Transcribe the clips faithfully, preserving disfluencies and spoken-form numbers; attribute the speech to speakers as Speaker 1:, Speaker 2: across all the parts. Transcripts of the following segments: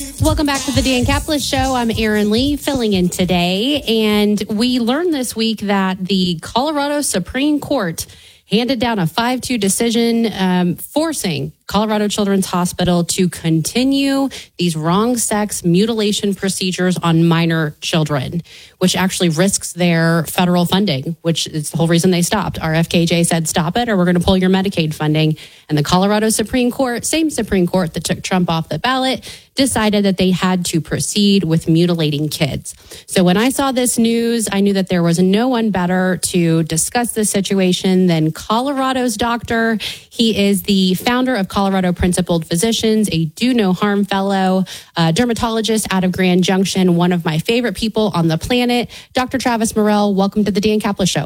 Speaker 1: Welcome back to the Dan Caplis Show. I'm Erin Lee filling in today. And we learned this week that the Colorado Supreme Court handed down a five two decision um, forcing Colorado Children's Hospital to continue these wrong sex mutilation procedures on minor children, which actually risks their federal funding, which is the whole reason they stopped. R F K J said, stop it or we're going to pull your Medicaid funding. And the Colorado Supreme Court, same Supreme Court that took Trump off the ballot, decided that they had to proceed with mutilating kids. So when I saw this news, I knew that there was no one better to discuss this situation than Colorado's doctor. He is the founder of Colorado Principled Physicians, a Do No Harm fellow, uh, dermatologist out of Grand Junction, one of my favorite people on the planet. Doctor Travis Morrell, welcome to the Dan Caplis Show.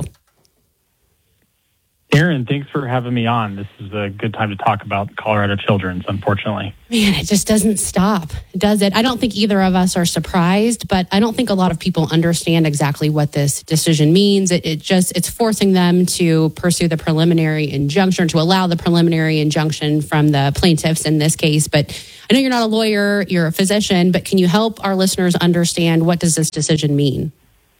Speaker 2: Erin, thanks for having me on. This is a good time to talk about Colorado Children's, unfortunately.
Speaker 1: Man, it just doesn't stop, does it? I don't think either of us are surprised, but I don't think a lot of people understand exactly what this decision means. It, it just, it's forcing them to pursue the preliminary injunction, to allow the preliminary injunction from the plaintiffs in this case. But I know you're not a lawyer, you're a physician, but can you help our listeners understand what does this decision mean?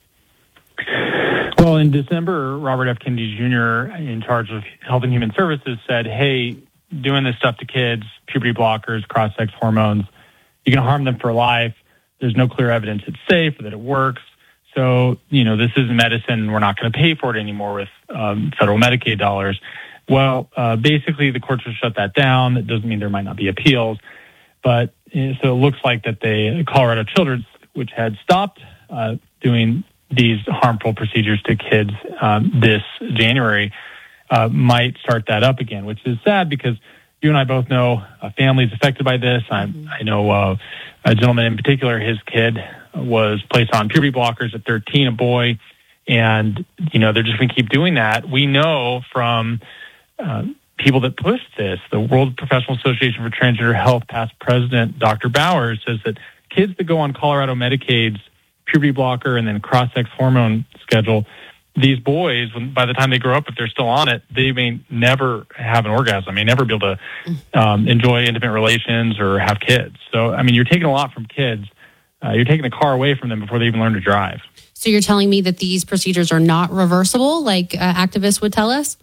Speaker 2: Well, in December, Robert F. Kennedy Junior, in charge of Health and Human Services, said, hey, doing this stuff to kids, puberty blockers, cross-sex hormones, you can harm them for life. There's no clear evidence it's safe or that it works. So, you know, this isn't medicine. We're not going to pay for it anymore with um, federal Medicaid dollars. Well, uh, basically, the courts will shut that down. That doesn't mean there might not be appeals. But uh, so it looks like that they, Colorado Children's, which had stopped uh, doing these harmful procedures to kids um, this January, uh, might start that up again, which is sad because you and I both know uh, families affected by this. I, I know uh, a gentleman in particular, his kid was placed on puberty blockers at thirteen, a boy, and, you know, they're just going to keep doing that. We know from uh, people that push this, the World Professional Association for Transgender Health past president, Doctor Bowers, says that kids that go on Colorado Medicaid's puberty blocker and then cross-sex hormone schedule, these boys, when, by the time they grow up, if they're still on it, they may never have an orgasm, may never be able to um, enjoy intimate relations or have kids. So, I mean, you're taking a lot from kids. Uh, you're taking a car away from them before they even learn to drive.
Speaker 1: So you're telling me that these procedures are not reversible, like uh, activists would tell us?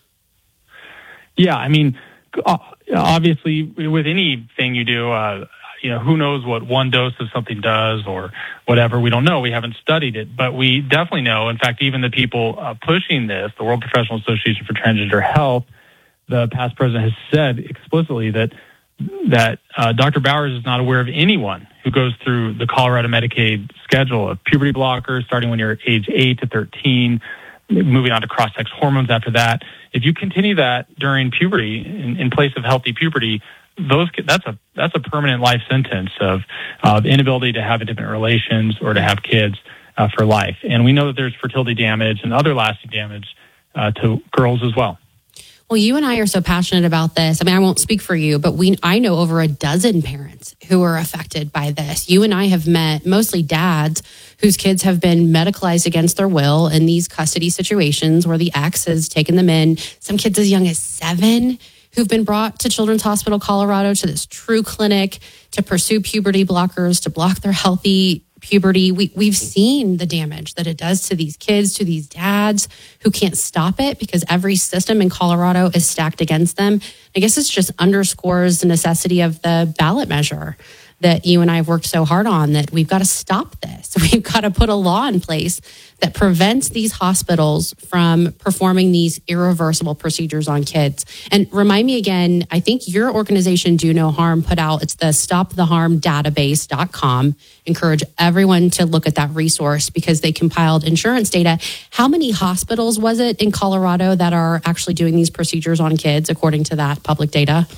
Speaker 2: Yeah, I mean, obviously, with anything you do, uh, you know, who knows what one dose of something does or whatever. We don't know. We haven't studied it. But we definitely know, in fact, even the people uh, pushing this, the World Professional Association for Transgender Health, the past president has said explicitly that that uh, Doctor Bowers is not aware of anyone who goes through the Colorado Medicaid schedule of puberty blockers starting when you're age eight to thirteen, moving on to cross-sex hormones after that. If you continue that during puberty, in, in place of healthy puberty, those that's a that's a permanent life sentence of of inability to have intimate relations or to have kids uh, for life. And we know that there's fertility damage and other lasting damage uh, to girls as well.
Speaker 1: Well, you and I are so passionate about this. I mean, I won't speak for you, but we I know over a dozen parents who are affected by this. You and I have met mostly dads whose kids have been medicalized against their will in these custody situations where the ex has taken them in. Some kids as young as seven who've been brought to Children's Hospital Colorado, to this true clinic, to pursue puberty blockers, to block their healthy puberty. We, we've seen the damage that it does to these kids, to these dads who can't stop it because every system in Colorado is stacked against them. I guess this just underscores the necessity of the ballot measure that you and I have worked so hard on, that we've got to stop this. We've got to put a law in place that prevents these hospitals from performing these irreversible procedures on kids. And remind me again, I think your organization, Do No Harm, put out, it's the stop the harm database dot com. Encourage everyone to look at that resource because they compiled insurance data. How many hospitals was it in Colorado that are actually doing these procedures on kids, according to that public data?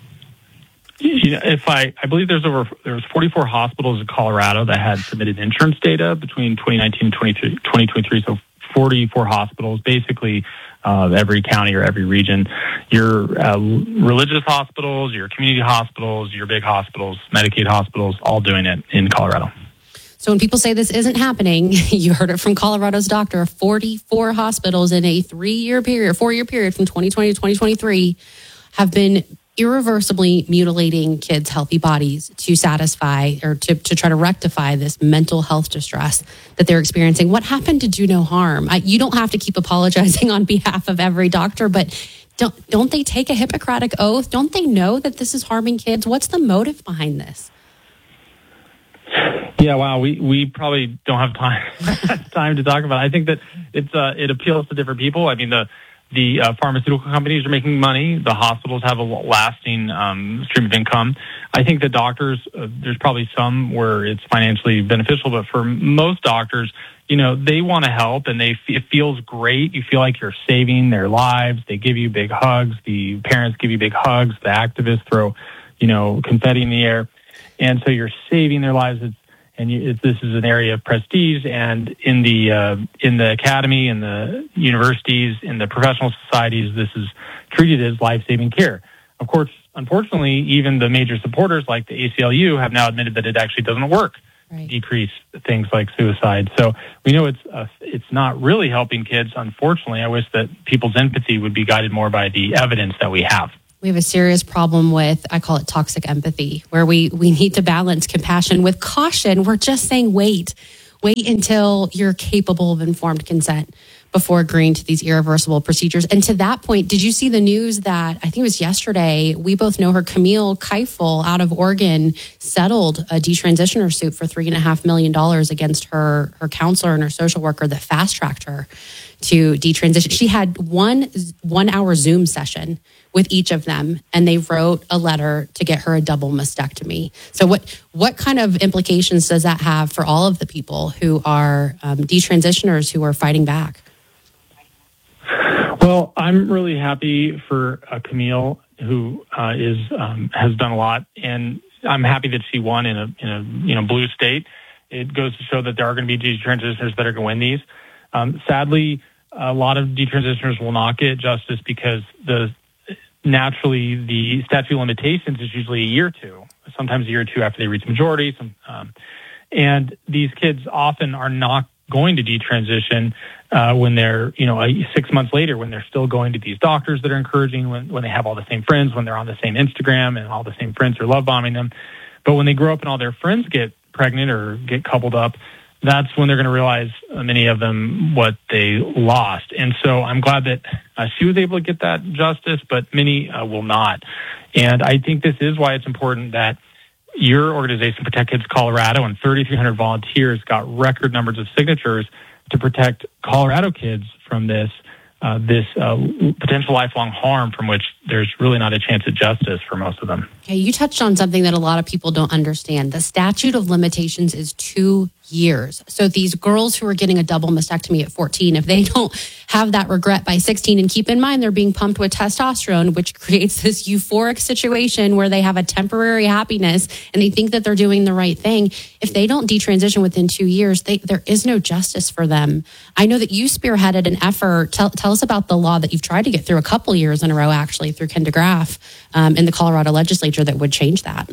Speaker 2: You know, if I, I believe there's over there was forty-four hospitals in Colorado that had submitted insurance data between twenty nineteen and twenty twenty-three. So forty-four hospitals, basically uh, every county or every region. Your uh, religious hospitals, your community hospitals, your big hospitals, Medicaid hospitals, all doing it in Colorado.
Speaker 1: So when people say this isn't happening, you heard it from Colorado's doctor. forty-four hospitals in a three-year period, four-year period from twenty twenty to twenty twenty-three have been irreversibly mutilating kids' healthy bodies to satisfy or to, to try to rectify this mental health distress that they're experiencing. What happened to do no harm? I, you don't have to keep apologizing on behalf of every doctor, but don't don't they take a Hippocratic oath? Don't they know that this is harming kids? What's the motive behind this?
Speaker 2: Yeah, wow. We, we probably don't have time time to talk about it. I think that it's uh, it appeals to different people. I mean, the the uh, pharmaceutical companies are making money. The hospitals have a lasting um, stream of income. I think the doctors, uh, there's probably some where it's financially beneficial, but for most doctors, you know, they want to help, and they it feels great. You feel like you're saving their lives. They give you big hugs. The parents give you big hugs. The activists throw, you know, confetti in the air. And so you're saving their lives. It's, and you, it, this is an area of prestige. And in the uh, in the academy, in the universities, in the professional societies, this is treated as life-saving care. Of course, unfortunately, even the major supporters like the A C L U have now admitted that it actually doesn't work. Right. Decrease things like suicide. So we know it's uh, it's not really helping kids. Unfortunately, I wish that people's empathy would be guided more by the evidence that we have.
Speaker 1: We have a serious problem with, I call it toxic empathy, where we, we need to balance compassion with caution. We're just saying, wait, wait until you're capable of informed consent before agreeing to these irreversible procedures. And to that point, did you see the news that, I think it was yesterday, we both know her, Camille Keifel out of Oregon, settled a detransitioner suit for three and a half million dollars against her, her counselor and her social worker that fast-tracked her to detransition. She had one one-hour Zoom session with each of them, and they wrote a letter to get her a double mastectomy. So what what kind of implications does that have for all of the people who are um, detransitioners who are fighting back?
Speaker 2: Well, I'm really happy for uh, Camille, who uh, is um, has done a lot, and I'm happy that she won in a in a you know blue state. It goes to show that there are going to be detransitioners that are going to win these. Um, sadly, a lot of detransitioners will not get justice because the naturally the statute of limitations is usually a year or two, sometimes a year or two after they reach majority. Some, um, and these kids often are not going to detransition uh, when they're, you know, a, six months later, when they're still going to these doctors that are encouraging, when, when they have all the same friends, when they're on the same Instagram and all the same friends are love bombing them. But when they grow up and all their friends get pregnant or get coupled up, that's when they're going to realize, uh, many of them, what they lost. And so I'm glad that uh, she was able to get that justice, but many uh, will not. And I think this is why it's important that your organization, Protect Kids Colorado, and thirty-three hundred volunteers got record numbers of signatures to protect Colorado kids from this uh, this uh, potential lifelong harm from which there's really not a chance at justice for most of them.
Speaker 1: Okay, you touched on something that a lot of people don't understand. The statute of limitations is two years. So these girls who are getting a double mastectomy at fourteen, if they don't have that regret by sixteen, and keep in mind they're being pumped with testosterone, which creates this euphoric situation where they have a temporary happiness and they think that they're doing the right thing. If they don't detransition within two years, they, there is no justice for them. I know that you spearheaded an effort. Tell, tell us about the law that you've tried to get through a couple years in a row, actually, through Ken DeGraff um, in the Colorado legislature that would change that.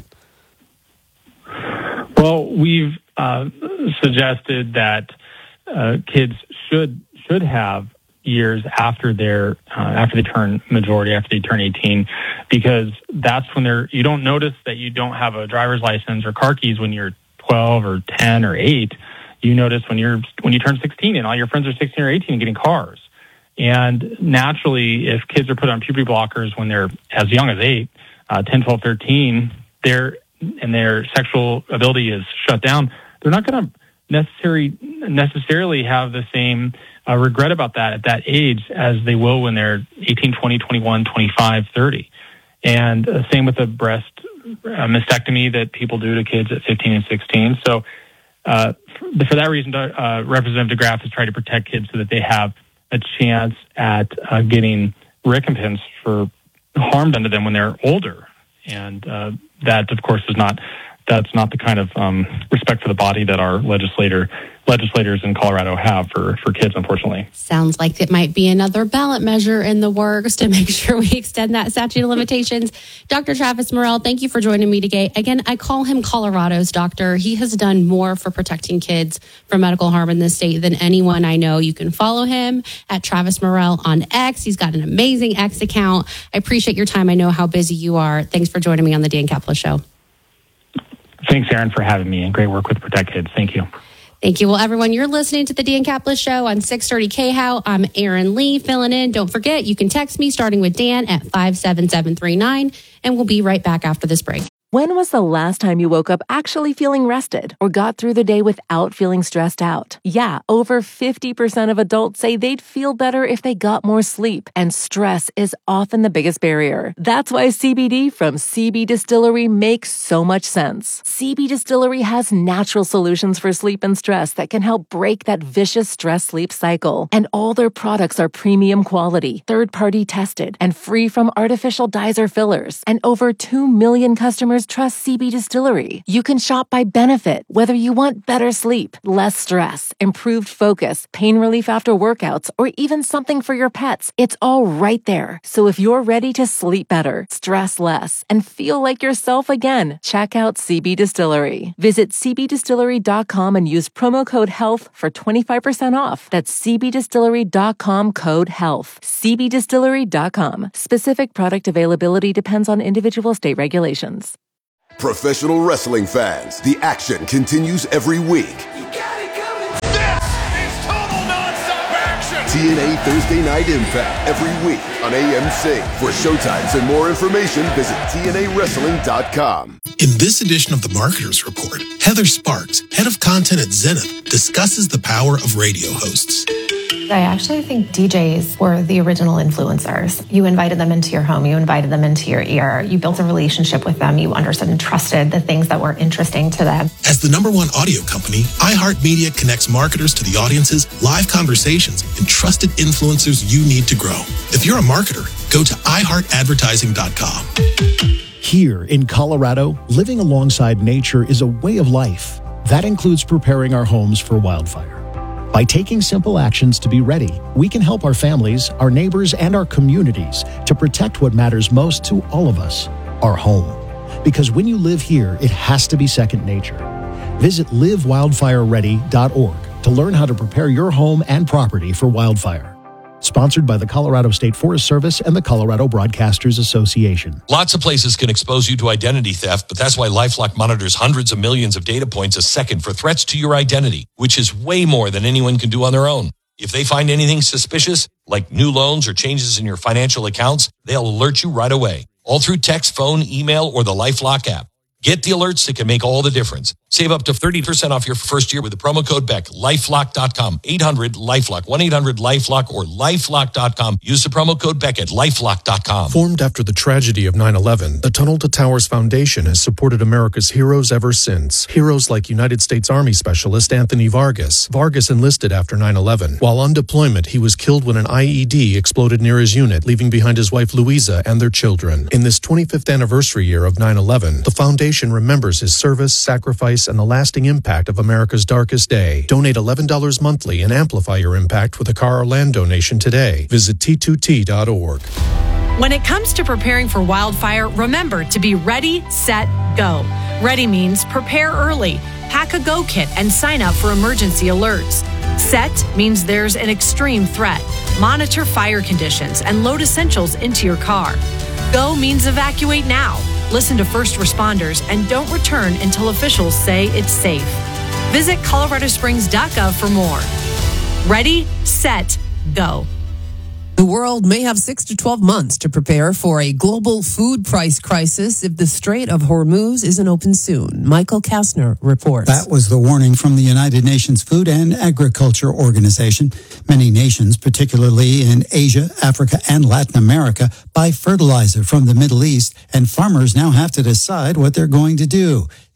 Speaker 2: Well, we've uh, suggested that uh, kids should should have years after their uh, after they turn majority, after they turn eighteen, because that's when they're. You don't notice that you don't have a driver's license or car keys when you're twelve or ten or eight. You notice when you're when you turn sixteen and all your friends are sixteen or eighteen and getting cars. And naturally, if kids are put on puberty blockers when they're as young as eight, uh, ten, twelve, thirteen, they're and their sexual ability is shut down, they're not going to necessarily necessarily have the same uh, regret about that at that age as they will when they're eighteen, twenty, twenty-one, twenty-five, thirty. And uh, same with the breast uh, mastectomy that people do to kids at fifteen and sixteen. So uh, for, for that reason, uh, Representative DeGraff has tried to protect kids so that they have a chance at uh, getting recompense for harm done to them when they're older. And uh, that, of course, does not that's not the kind of um, respect for the body that our legislator legislators in Colorado have for, for kids, unfortunately.
Speaker 1: Sounds like it might be another ballot measure in the works to make sure we extend that statute of limitations. Doctor Travis Murrell, thank you for joining me today. Again, I call him Colorado's doctor. He has done more for protecting kids from medical harm in this state than anyone I know. You can follow him at Travis Murrell on X. He's got an amazing X account. I appreciate your time. I know how busy you are. Thanks for joining me on the Dan Caplis Show.
Speaker 2: Thanks, Aaron, for having me, and great work with Protect Kids. Thank you.
Speaker 1: Thank you. Well, everyone, you're listening to the Dan Caplis Show on six thirty K H O W. I'm Aaron Lee filling in. Don't forget, you can text me starting with Dan at five seven seven three nine, and we'll be right back after this break.
Speaker 3: When was the last time you woke up actually feeling rested or got through the day without feeling stressed out? Yeah, over fifty percent of adults say they'd feel better if they got more sleep, and stress is often the biggest barrier. That's why C B D from C B Distillery makes so much sense. C B Distillery has natural solutions for sleep and stress that can help break that vicious stress-sleep cycle. And all their products are premium quality, third-party tested, and free from artificial dyes or fillers. And over two million customers trust C B Distillery. You can shop by benefit, whether you want better sleep, less stress, improved focus, pain relief after workouts, or even something for your pets. It's all right there. So if you're ready to sleep better, stress less, and feel like yourself again, check out C B Distillery. Visit c b distillery dot com and use promo code HEALTH for twenty-five percent off. That's c b distillery dot com code HEALTH. c b distillery dot com. Specific product availability depends on individual state regulations.
Speaker 4: Professional wrestling fans, the action continues every week.
Speaker 5: You got it coming. This is total nonstop action.
Speaker 4: T N A Thursday Night Impact every week on A M C. For showtimes and more information, visit T N A wrestling dot com.
Speaker 6: In this edition of the Marketers Report, Heather Sparks, head of content at Zenith, discusses the power of radio hosts.
Speaker 7: I actually think D Js were the original influencers. You invited them into your home. You invited them into your ear. You built a relationship with them. You understood and trusted the things that were interesting to them.
Speaker 6: As the number one audio company, iHeartMedia connects marketers to the audiences, live conversations, and trusted influencers you need to grow. If you're a marketer, go to i heart advertising dot com.
Speaker 8: Here in Colorado, living alongside nature is a way of life. That includes preparing our homes for wildfire. By taking simple actions to be ready, we can help our families, our neighbors, and our communities to protect what matters most to all of us, our home. Because when you live here, it has to be second nature. Visit live wildfire ready dot org to learn how to prepare your home and property for wildfire. Sponsored by the Colorado State Forest Service and the Colorado Broadcasters Association.
Speaker 9: Lots of places can expose you to identity theft, but that's why LifeLock monitors hundreds of millions of data points a second for threats to your identity, which is way more than anyone can do on their own. If they find anything suspicious, like new loans or changes in your financial accounts, they'll alert you right away, all through text, phone, email, or the LifeLock app. Get the alerts that can make all the difference. Save up to thirty percent off your first year with the promo code Beck. lifelock dot com. eight hundred LifeLock. one eight hundred LifeLock or lifelock dot com. Use the promo code Beck at lifelock dot com.
Speaker 10: Formed after the tragedy of nine eleven, the Tunnel to Towers Foundation has supported America's heroes ever since. Heroes like United States Army Specialist Anthony Vargas. Vargas enlisted after nine eleven. While on deployment, he was killed when an I E D exploded near his unit, leaving behind his wife Louisa and their children. In this twenty-fifth anniversary year of nine eleven, the foundation remembers his service, sacrifice, and the lasting impact of America's darkest day. Donate eleven dollars monthly and amplify your impact with a car or land donation today. Visit T two T dot org.
Speaker 11: When it comes to preparing for wildfire, remember to be ready, set, go. Ready means prepare early, pack a go kit, and sign up for emergency alerts. Set means there's an extreme threat. Monitor fire conditions and load essentials into your car. Go means evacuate now. Listen to first responders and don't return until officials say it's safe. Visit colorado springs dot gov for more. Ready, set, go.
Speaker 12: The world may have six to twelve months to prepare for a global food price crisis if the Strait of Hormuz isn't open soon. Michael Kastner reports.
Speaker 13: That was the warning from the United Nations Food and Agriculture Organization. Many nations, particularly in Asia, Africa, and Latin America, buy fertilizer from the Middle East, and farmers now have to decide what they're going to do.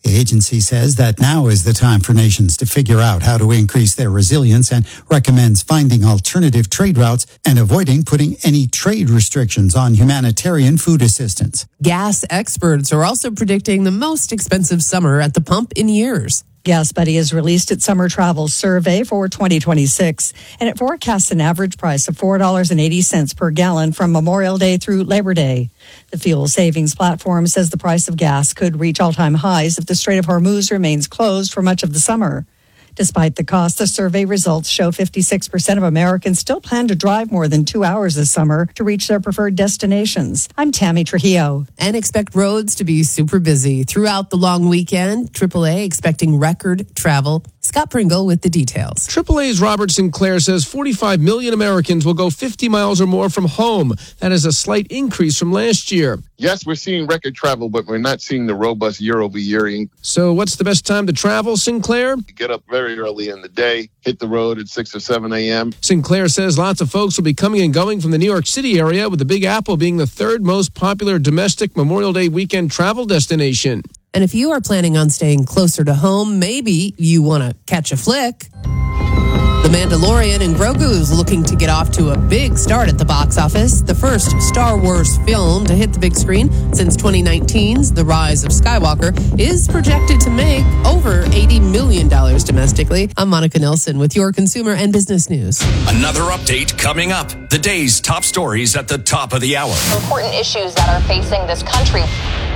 Speaker 13: The agency says that now is the time for nations to figure out how to increase their resilience and recommends finding alternative trade routes and avoiding putting any trade restrictions on humanitarian food assistance.
Speaker 12: Gas experts are also predicting the most expensive summer at the pump in years.
Speaker 14: GasBuddy has released its summer travel survey for twenty twenty-six, and it forecasts an average price of four dollars and eighty cents per gallon from Memorial Day through Labor Day. The fuel savings platform says the price of gas could reach all-time highs if the Strait of Hormuz remains closed for much of the summer. Despite the cost, the survey results show fifty-six percent of Americans still plan to drive more than two hours this summer to reach their preferred destinations. I'm Tammy Trujillo.
Speaker 12: And expect roads to be super busy throughout the long weekend. triple A expecting record travel. Scott Pringle with the details.
Speaker 15: triple A's Robert Sinclair says forty-five million Americans will go fifty miles or more from home. That is a slight increase from last year.
Speaker 16: Yes, we're seeing record travel, but we're not seeing the robust year-over-year increase.
Speaker 15: So what's the best time to travel, Sinclair?
Speaker 16: Get up very early in the day, hit the road at six or seven a.m.
Speaker 15: Sinclair says lots of folks will be coming and going from the New York City area, with the Big Apple being the third most popular domestic Memorial Day weekend travel destination.
Speaker 12: And if you are planning on staying closer to home, maybe you want to catch a flick. The Mandalorian and Grogu is looking to get off to a big start at the box office. The first Star Wars film to hit the big screen since twenty nineteen's The Rise of Skywalker is projected to make over eighty million dollars domestically. I'm Monica Nelson with your consumer and business news.
Speaker 17: Another update coming up. The day's top stories at the top of the hour.
Speaker 18: Important issues that are facing this country.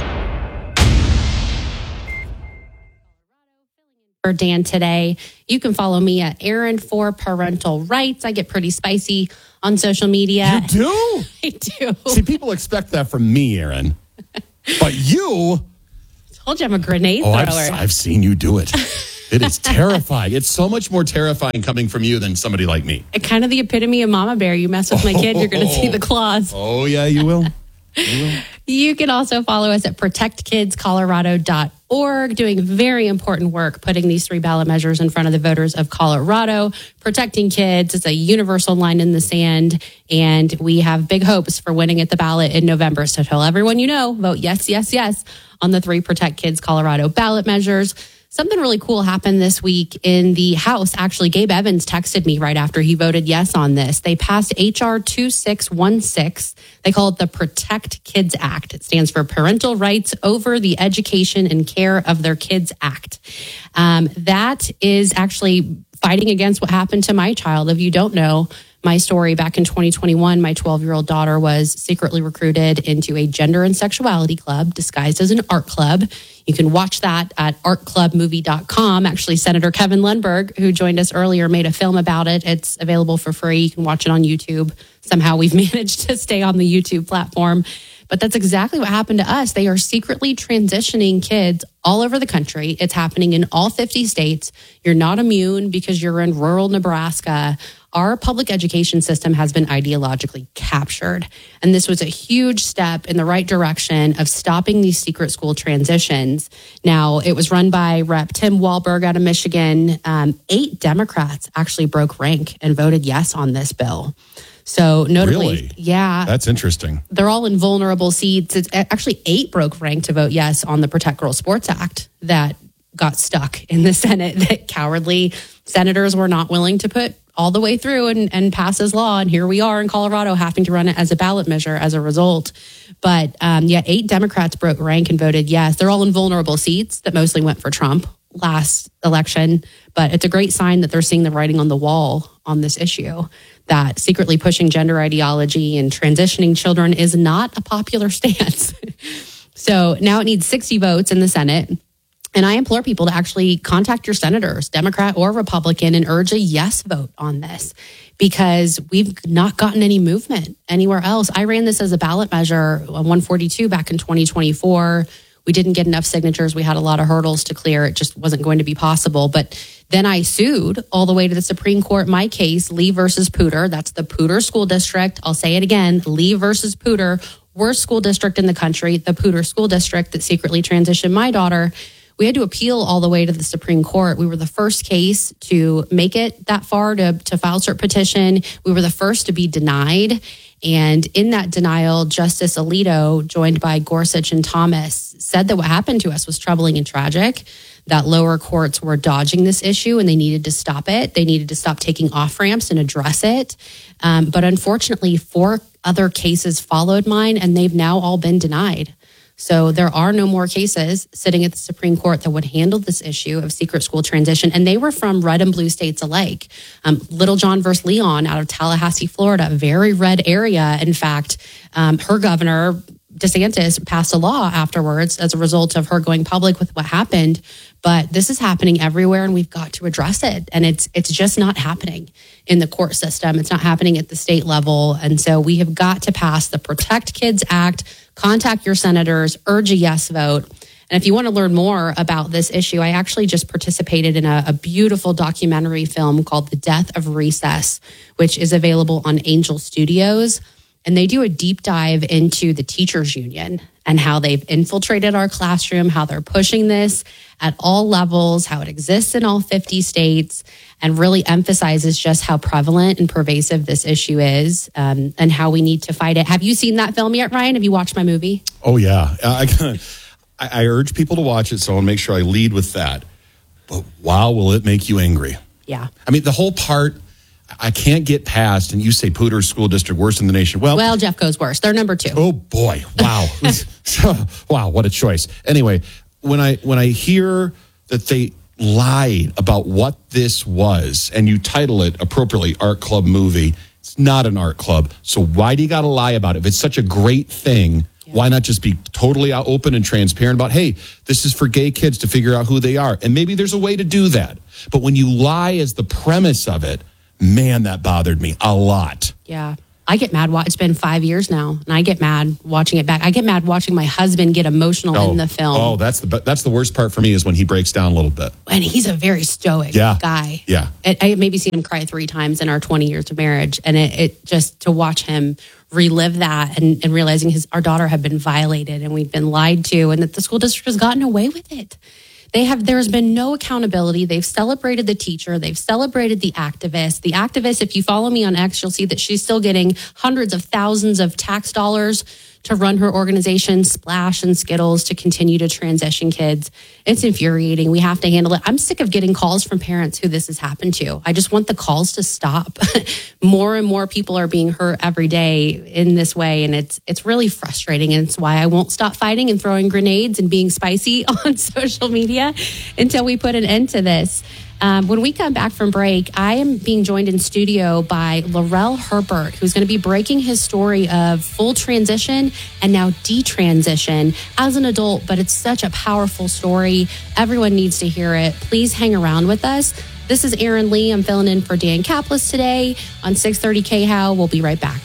Speaker 1: For Dan today, you can follow me at Aaron for Parental Rights. I get pretty spicy on social media.
Speaker 19: You do?
Speaker 1: I do.
Speaker 19: See, people expect that from me, Aaron. But you...
Speaker 1: Told you I'm a grenade
Speaker 19: oh,
Speaker 1: thrower.
Speaker 19: I've, I've seen you do it. It is terrifying. It's so much more terrifying coming from you than somebody like me.
Speaker 1: Kind of the epitome of Mama Bear. You mess with my kid, you're going to see the claws.
Speaker 19: Oh, yeah, you will. You will.
Speaker 1: You can also follow us at protect kids colorado dot org, doing very important work, putting these three ballot measures in front of the voters of Colorado. Protecting kids is a universal line in the sand, and we have big hopes for winning at the ballot in November. So tell everyone you know, vote yes, yes, yes on the three Protect Kids Colorado ballot measures. Something really cool happened this week in the House. Actually, Gabe Evans texted me right after he voted yes on this. They passed H R twenty-six sixteen. They call it the Protect Kids Act. It stands for Parental Rights Over the Education and Care of Their Kids Act. Um, that is actually fighting against what happened to my child. If you don't know my story, back in twenty twenty-one, my twelve-year-old daughter was secretly recruited into a gender and sexuality club disguised as an art club. You can watch that at art club movie dot com. Actually, Senator Kevin Lundberg, who joined us earlier, made a film about it. It's available for free. You can watch it on YouTube. Somehow we've managed to stay on the YouTube platform. But that's exactly what happened to us. They are secretly transitioning kids all over the country. It's happening in all fifty states. You're not immune because you're in rural Nebraska. Our public education system has been ideologically captured. And this was a huge step in the right direction of stopping these secret school transitions. Now, it was run by Representative Tim Walberg out of Michigan. Um, eight Democrats actually broke rank and voted yes on this bill. So notably,
Speaker 19: really?
Speaker 1: Yeah.
Speaker 19: That's interesting.
Speaker 1: They're all in vulnerable seats. It's actually eight broke rank to vote yes on the Protect Girls Sports Act that got stuck in the Senate, that cowardly senators were not willing to put all the way through and, and pass as law. And here we are in Colorado having to run it as a ballot measure as a result. But um, yeah, eight Democrats broke rank and voted yes. They're all in vulnerable seats that mostly went for Trump last election. But it's a great sign that they're seeing the writing on the wall on this issue, that secretly pushing gender ideology and transitioning children is not a popular stance. So now it needs sixty votes in the Senate. And I implore people to actually contact your senators, Democrat or Republican, and urge a yes vote on this, because we've not gotten any movement anywhere else. I ran this as a ballot measure on one forty-two back in twenty twenty-four. We didn't get enough signatures. We had a lot of hurdles to clear. It just wasn't going to be possible. But then I sued all the way to the Supreme Court. My case, Lee versus Pooter. That's the Pooter School District. I'll say it again, Lee versus Pooter. Worst school district in the country, the Pooter School District that secretly transitioned my daughter. We had to appeal all the way to the Supreme Court. We were the first case to make it that far to, to file cert petition. We were the first to be denied. And in that denial, Justice Alito, joined by Gorsuch and Thomas, said that what happened to us was troubling and tragic, that lower courts were dodging this issue and they needed to stop it. They needed to stop taking off ramps and address it. Um, but unfortunately, four other cases followed mine, and they've now all been denied. So there are no more cases sitting at the Supreme Court that would handle this issue of secret school transition. And they were from red and blue states alike. Um, Little John versus Leon out of Tallahassee, Florida, very red area. In fact, um, her governor, DeSantis, passed a law afterwards as a result of her going public with what happened. But this is happening everywhere, and we've got to address it. And it's it's just not happening in the court system. It's not happening at the state level. And so we have got to pass the Protect Kids Act, contact your senators, urge a yes vote. And if you want to learn more about this issue, I actually just participated in a, a beautiful documentary film called The Death of Recess, which is available on Angel Studios. And they do a deep dive into the teachers union and how they've infiltrated our classroom, how they're pushing this at all levels, how it exists in all fifty states, and really emphasizes just how prevalent and pervasive this issue is, um, and how we need to fight it. Have you seen that film yet, Ryan? Have you watched my movie?
Speaker 19: Oh, yeah. I, I urge people to watch it, so I want to make sure I lead with that. But wow, will it make you angry?
Speaker 1: Yeah.
Speaker 19: I mean, the whole part, I can't get past, and you say Poudre's school district worst in the nation. Well,
Speaker 1: well, Jeffco's worse. They're number two.
Speaker 19: Oh boy! Wow, wow, what a choice. Anyway, when I when I hear that they lied about what this was, and you title it appropriately, Art Club movie, it's not an art club. So why do you got to lie about it? If it's such a great thing, yeah. Why not just be totally open and transparent about, hey, this is for gay kids to figure out who they are, and maybe there's a way to do that. But when you lie as the premise of it, man, that bothered me a lot.
Speaker 1: Yeah. I get mad. It's been five years now, and I get mad watching it back. I get mad watching my husband get emotional
Speaker 19: oh,
Speaker 1: in the film.
Speaker 19: Oh, that's the that's the worst part for me is when he breaks down a little bit.
Speaker 1: And he's a very stoic
Speaker 19: yeah.
Speaker 1: guy.
Speaker 19: Yeah.
Speaker 1: I, I maybe seen him cry three times in our twenty years of marriage, and it, it just to watch him relive that and, and realizing his our daughter had been violated and we'd been lied to, and that the school district has gotten away with it. They have, there's been no accountability. They've celebrated the teacher. They've celebrated the activist. The activist, if you follow me on X, you'll see that she's still getting hundreds of thousands of tax dollars to run her organization, Splash and Skittles, to continue to transition kids. It's infuriating. We have to handle it. I'm sick of getting calls from parents who this has happened to. I just want the calls to stop. More and more people are being hurt every day in this way, and it's it's really frustrating. And it's why I won't stop fighting and throwing grenades and being spicy on social media until we put an end to this. Um, when we come back from break, I am being joined in studio by Laurel Herbert, who's going to be breaking his story of full transition and now detransition as an adult, but it's such a powerful story. Everyone needs to hear it. Please hang around with us. This is Erin Lee. I'm filling in for Dan Kaplis today on six thirty K H O W. We'll be right back.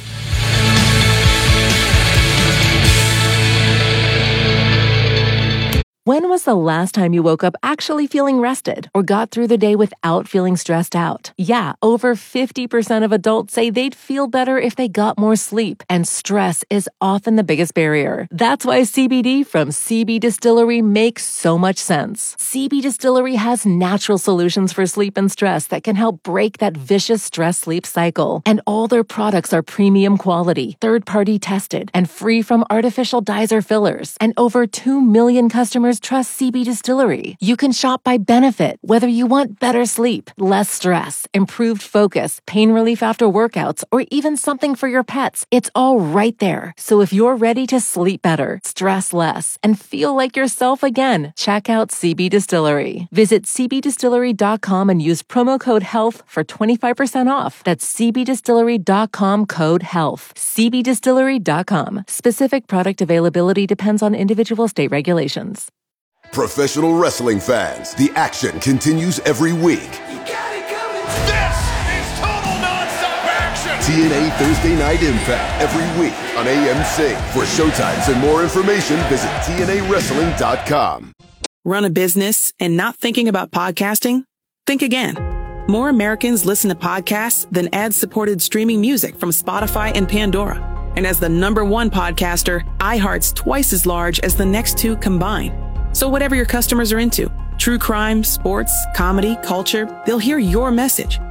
Speaker 3: When was the last time you woke up actually feeling rested or got through the day without feeling stressed out? Yeah, over fifty percent of adults say they'd feel better if they got more sleep, and stress is often the biggest barrier. That's why C B D from C B Distillery makes so much sense. C B Distillery has natural solutions for sleep and stress that can help break that vicious stress-sleep cycle. And all their products are premium quality, third-party tested, and free from artificial dyes or fillers. And over two million customers trust C B Distillery. You can shop by benefit, whether you want better sleep, less stress, improved focus, pain relief after workouts, or even something for your pets. It's all right there. So if you're ready to sleep better, stress less, and feel like yourself again, check out C B Distillery. Visit c b distillery dot com and use promo code HEALTH for twenty-five percent off. That's c b distillery dot com code HEALTH. c b distillery dot com. Specific product availability depends on individual state regulations.
Speaker 4: Professional wrestling fans, the action continues every week.
Speaker 5: You got it coming. This is total nonstop action.
Speaker 4: T N A Thursday Night Impact every week on A M C. For showtimes and more information, visit T N A wrestling dot com.
Speaker 20: Run a business and not thinking about podcasting? Think again. More Americans listen to podcasts than ad-supported streaming music from Spotify and Pandora. And as the number one podcaster, iHeart's twice as large as the next two combined. So whatever your customers are into, true crime, sports, comedy, culture, they'll hear your message.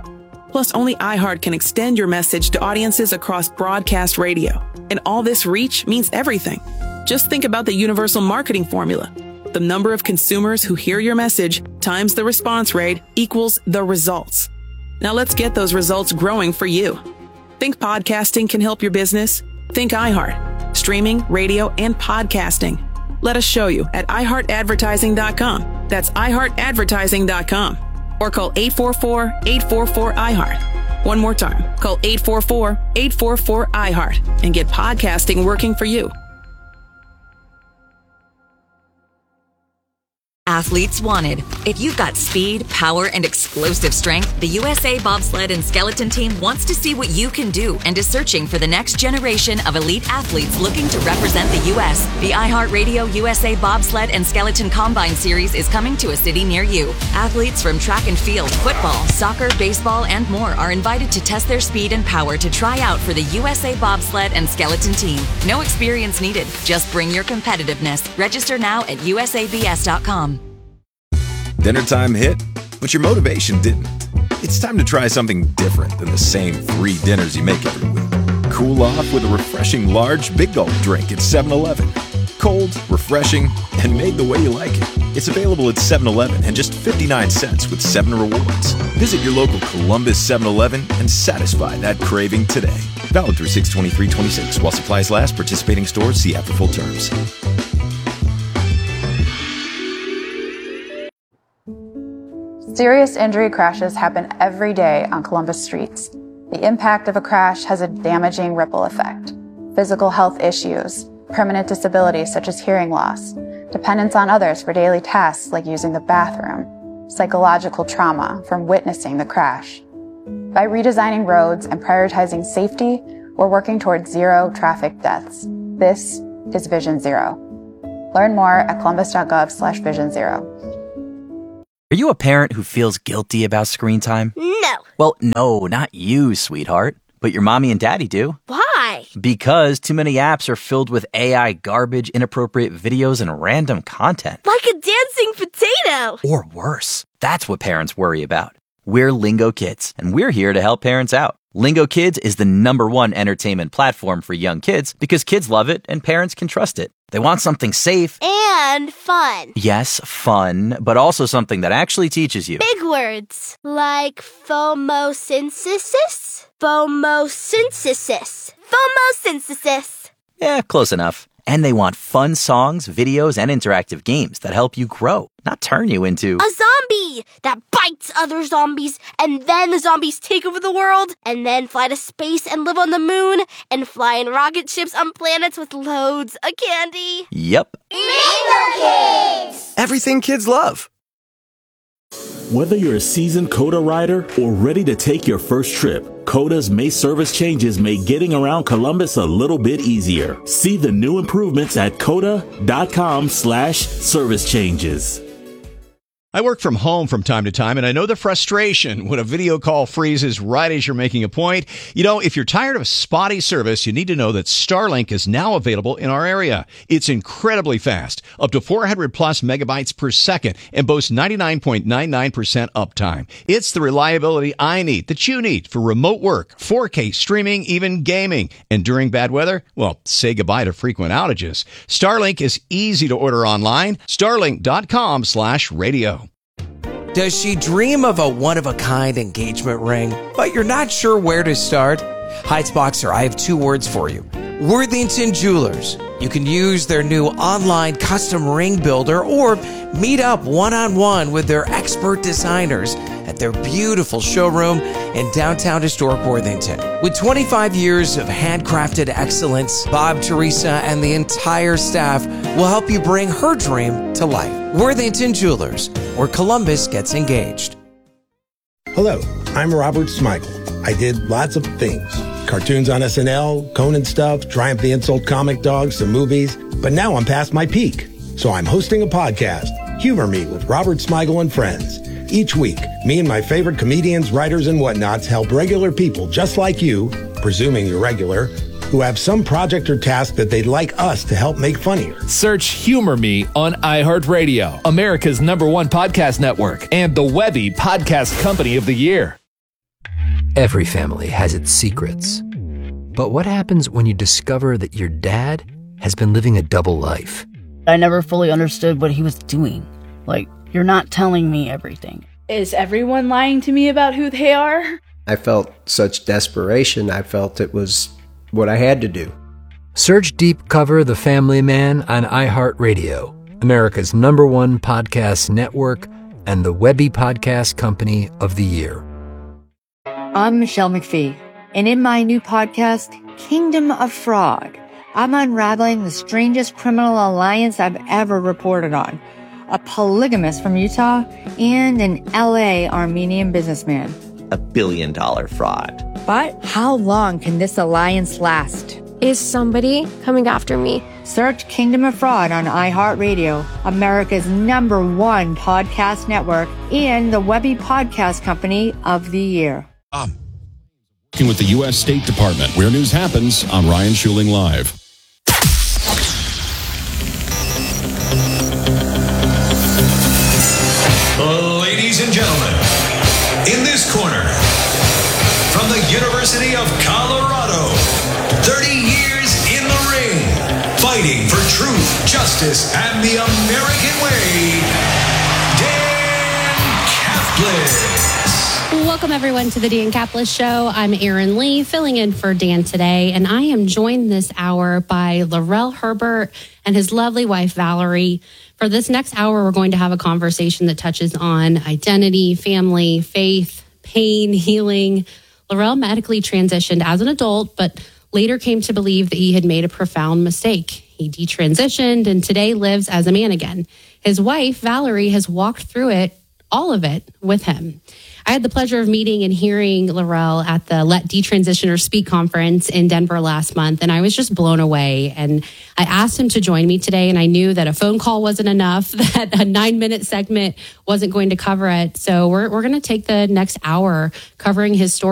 Speaker 20: Plus, only iHeart can extend your message to audiences across broadcast radio. And all this reach means everything. Just think about the universal marketing formula. The number of consumers who hear your message times the response rate equals the results. Now let's get those results growing for you. Think podcasting can help your business? Think iHeart. Streaming, radio, and podcasting. Let us show you at i heart advertising dot com. That's i heart advertising dot com. Or call eight four four, eight four four, I heart. One more time. Call eight four four, eight four four, I heart and get podcasting working for you.
Speaker 21: Athletes wanted. If you've got speed, power, and explosive strength, the U S A Bobsled and Skeleton Team wants to see what you can do and is searching for the next generation of elite athletes looking to represent the U S The iHeartRadio U S A Bobsled and Skeleton Combine Series is coming to a city near you. Athletes from track and field, football, soccer, baseball, and more are invited to test their speed and power to try out for the U S A Bobsled and Skeleton Team. No experience needed. Just bring your competitiveness. Register now at U S A B S dot com.
Speaker 22: Dinner time hit, but your motivation didn't. It's time to try something different than the same three dinners you make every week. Cool off with a refreshing large Big Gulp drink at seven eleven. Cold, refreshing, and made the way you like it. It's available at seven eleven and just fifty-nine cents with seven rewards. Visit your local Columbus seven eleven and satisfy that craving today. Valid through six twenty-three twenty-six while supplies last. Participating stores see after full terms.
Speaker 23: Serious injury crashes happen every day on Columbus streets. The impact of a crash has a damaging ripple effect. Physical health issues, permanent disabilities such as hearing loss, dependence on others for daily tasks like using the bathroom, psychological trauma from witnessing the crash. By redesigning roads and prioritizing safety, we're working towards zero traffic deaths. This is Vision Zero. Learn more at columbus.gov slash vision zero.
Speaker 24: Are you a parent who feels guilty about screen time?
Speaker 25: No.
Speaker 24: Well, no, not you, sweetheart. But your mommy and daddy do.
Speaker 25: Why?
Speaker 24: Because too many apps are filled with A I garbage, inappropriate videos, and random content.
Speaker 25: Like a dancing potato.
Speaker 24: Or worse. That's what parents worry about. We're Lingo Kids, and we're here to help parents out. Lingo Kids is the number one entertainment platform for young kids because kids love it and parents can trust it. They want something safe.
Speaker 25: And fun.
Speaker 24: Yes, fun, but also something that actually teaches you.
Speaker 25: Big words like phomosynthesis. Phomosynthesis. Phomosynthesis.
Speaker 24: Yeah, close enough. And they want fun songs, videos, and interactive games that help you grow, not turn you into
Speaker 25: a zombie that bites other zombies, and then the zombies take over the world, and then fly to space and live on the moon, and fly in rocket ships on planets with loads of candy.
Speaker 24: Yep.
Speaker 25: Lingo Kids!
Speaker 26: Everything kids love.
Speaker 27: Whether you're a seasoned Coda rider or ready to take your first trip, Coda's May service changes make getting around Columbus a little bit easier. See the new improvements at coda.com slash service changes.
Speaker 28: I work from home from time to time, and I know the frustration when a video call freezes right as you're making a point. You know, if you're tired of spotty service, you need to know that Starlink is now available in our area. It's incredibly fast, up to four hundred plus megabytes per second, and boasts ninety-nine point nine nine percent uptime. It's the reliability I need, that you need, for remote work, four K streaming, even gaming. And during bad weather, well, say goodbye to frequent outages. Starlink is easy to order online. Starlink.com slash radio.
Speaker 29: Does she dream of a one-of-a-kind engagement ring, but you're not sure where to start? Heights-Boxer, I have two words for you. Worthington Jewelers. You can use their new online custom ring builder or meet up one-on-one with their expert designers at their beautiful showroom in downtown historic Worthington. With twenty-five years of handcrafted excellence, Bob, Teresa, and the entire staff will help you bring her dream to life. Worthington Jewelers, where Columbus gets engaged.
Speaker 30: Hello, I'm Robert Smigel. I did lots of things. Cartoons on S N L, Conan stuff, Triumph the Insult comic dogs, some movies. But now I'm past my peak. So I'm hosting a podcast, Humor Me with Robert Smigel and Friends. Each week, me and my favorite comedians, writers, and whatnots help regular people just like you, presuming you're regular, who have some project or task that they'd like us to help make funnier.
Speaker 31: Search Humor Me on iHeartRadio, America's number one podcast network, and the Webby Podcast Company of the Year.
Speaker 2: Every family has its secrets. But what happens when you discover that your dad has been living a double life?
Speaker 6: I never fully understood what he was doing. Like, you're not telling me everything.
Speaker 7: Is everyone lying to me about who they are?
Speaker 8: I felt such desperation. I felt it was what I had to do.
Speaker 2: Search Deep Cover The Family Man on iHeartRadio, America's number one podcast network and the Webby Podcast Company of the Year.
Speaker 9: I'm Michelle McPhee, and in my new podcast, Kingdom of Fraud, I'm unraveling the strangest criminal alliance I've ever reported on. A polygamist from Utah and an L A Armenian businessman.
Speaker 10: A billion dollar fraud.
Speaker 9: But how long can this alliance last?
Speaker 11: Is somebody coming after me?
Speaker 9: Search Kingdom of Fraud on iHeartRadio, America's number one podcast network, and the Webby Podcast Company of the Year.
Speaker 19: Um. Working with the U S State Department, where news happens, I'm Ryan Schuling Live.
Speaker 17: Ladies and gentlemen, in this corner, from the University of Colorado, thirty years in the ring, fighting for truth, justice, and the American way, Dan Caplis.
Speaker 1: Welcome, everyone, to the Dan Caplis Show. I'm Erin Lee, filling in for Dan today, and I am joined this hour by Laurel Herbert and his lovely wife, Valerie. For this next hour, we're going to have a conversation that touches on identity, family, faith, pain, healing. Laurel medically transitioned as an adult, but later came to believe that he had made a profound mistake. He detransitioned and today lives as a man again. His wife, Valerie, has walked through it, all of it, with him. I had the pleasure of meeting and hearing Laurel at the Let Detransitioners Speak conference in Denver last month, and I was just blown away. And I asked him to join me today, and I knew that a phone call wasn't enough, that a nine-minute segment wasn't going to cover it. So we're we're going to take the next hour covering his story.